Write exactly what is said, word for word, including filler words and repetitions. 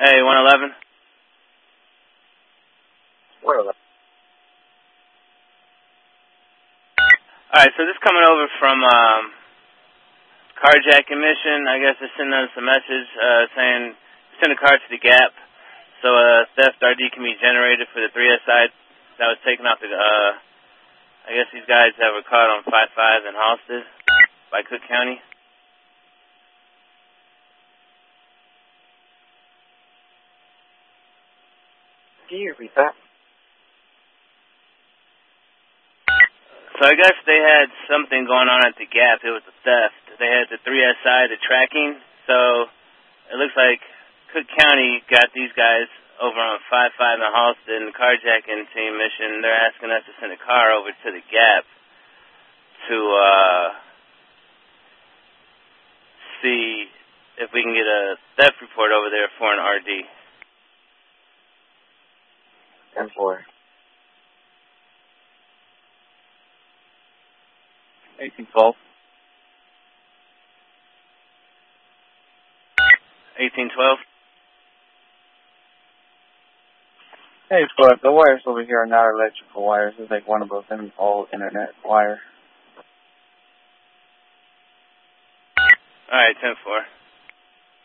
Hey, one eleven. one eleven. Alright, so this coming over from um, carjacking mission. I guess they're sending us a message uh, saying send a car to the Gap so a theft R D can be generated for the three S I that was taken off the, uh, I guess these guys that were caught on five five in Halsted by Cook County. Can you repeat that? So I guess they had something going on at the Gap. It was a theft. They had the three S I, the tracking. So it looks like Cook County got these guys over on five five in Halsted and the carjacking team mission. They're asking us to send a car over to the Gap to uh, see if we can get a theft report over there for an R D. ten four. eighteen twelve. eighteen twelve. Hey, but the wires over here are not electrical wires. It's like one of those all internet wire. All right, ten four.